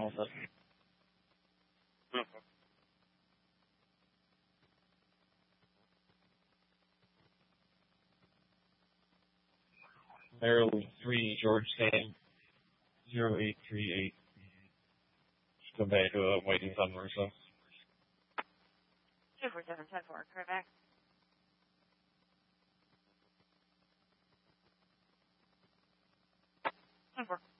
with it. Okay. Maryland 3, George Sam 0838. Just go back to waiting somewhere, so. 24774, correct. 10-4.